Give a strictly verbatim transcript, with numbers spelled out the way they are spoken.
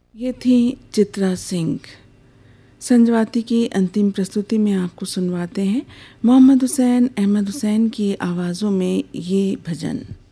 ये थी चित्रा सिंह। संजवाती की अंतिम प्रस्तुति में आपको सुनवाते हैं मोहम्मद हुसैन अहमद हुसैन की आवाज़ों में ये भजन।